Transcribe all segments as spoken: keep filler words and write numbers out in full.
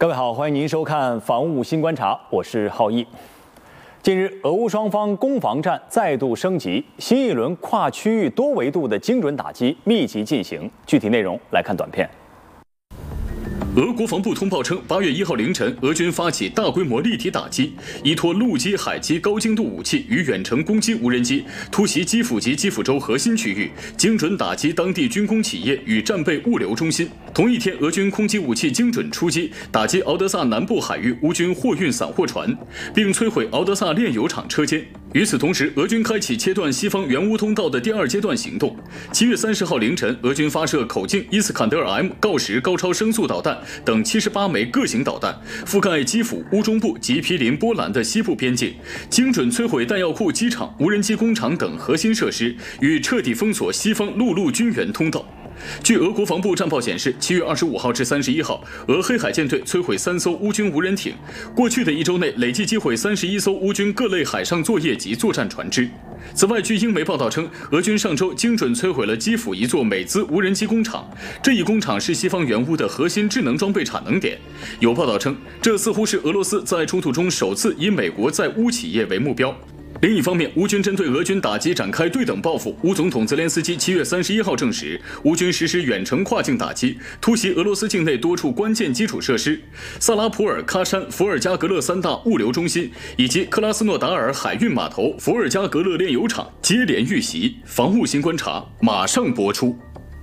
各位好，欢迎您收看《防务新观察》，我是浩毅。近日，俄乌双方攻防战再度升级，新一轮跨区域多维度的精准打击密集进行。具体内容来看短片。 俄国防部通报称，八月一号凌晨，俄军发起大规模立体打击，依托陆基、海基高精度武器与远程攻击无人机，突袭基辅及基辅州核心区域，精准打击当地军工企业与战备物流中心。同一天，俄军空击武器精准出击，打击敖德萨南部海域乌军货运散货船，并摧毁敖德萨炼油厂车间。 与此同时，俄军开启切断西方援乌通道的第二阶段行动。七月三十号凌晨，俄军发射口径伊斯坎德尔 M 锆石高超声速导弹等七十八枚各型导弹，覆盖基辅、乌中部及毗邻波兰的西部边境，精准摧毁弹药库、机场、无人机工厂等核心设施，与彻底封锁西方陆路军援通道。 据俄国防部战报显示，七月二十五号至三十一号，俄黑海舰队摧毁三艘乌军无人艇。过去的一周内，累计击毁三十一艘乌军各类海上作业及作战船只。此外，据英媒报道称，俄军上周精准摧毁了基辅一座美资无人机工厂。这一工厂是西方援乌的核心智能装备产能点。有报道称，这似乎是俄罗斯在冲突中首次以美国在乌企业为目标。 另一方面，乌军针对俄军打击展开对等报复。乌总统泽连斯基七月三十一号证实，乌军实施远程跨境打击，突袭俄罗斯境内多处关键基础设施，萨拉普尔、喀山、伏尔加格勒三大物流中心以及克拉斯诺达尔海运码头、伏尔加格勒炼油厂接连遇袭。防务新观察马上播出。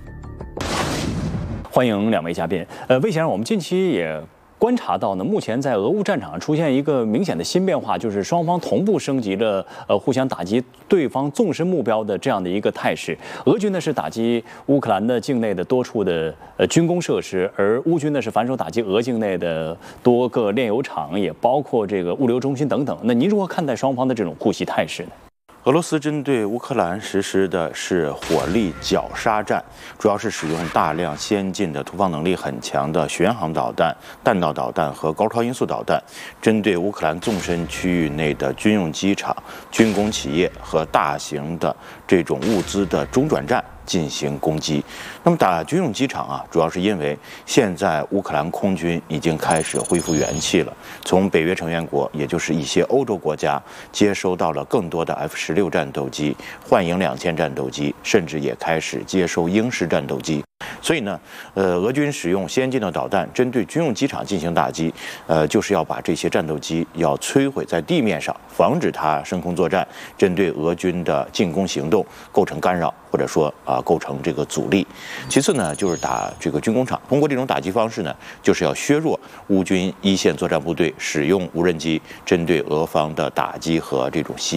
欢迎两位嘉宾。呃，魏先生，我们近期也 观察到呢，目前在俄乌战场上出现一个明显的新变化，就是双方同步升级了呃互相打击对方纵深目标的这样的一个态势。俄军呢是打击乌克兰的境内的多处的呃军工设施，而乌军呢是反手打击俄境内的多个炼油厂，也包括这个物流中心等等。那您如何看待双方的这种互袭态势呢？ 俄罗斯针对乌克兰实施的是火力绞杀战，主要是使用大量先进的、突防能力很强的巡航导弹、弹道导弹和高超音速导弹，针对乌克兰纵深区域内的军用机场、军工企业和大型的这种物资的中转站 进行攻击。那么打军用机场啊，主要是因为现在乌克兰空军已经开始恢复元气了。从北约成员国，也就是一些欧洲国家，接收到了更多的 F 十六战斗机、幻影两千战斗机，甚至也开始接收鹰式战斗机。 所以呢，呃，俄军使用先进的导弹针对军用机场进行打击，呃，就是要把这些战斗机要摧毁在地面上，防止它升空作战，针对俄军的进攻行动构成干扰，或者说啊、呃、构成这个阻力。其次呢，就是打这个军工厂，通过这种打击方式呢，就是要削弱乌军一线作战部队使用无人机针对俄方的打击和这种袭。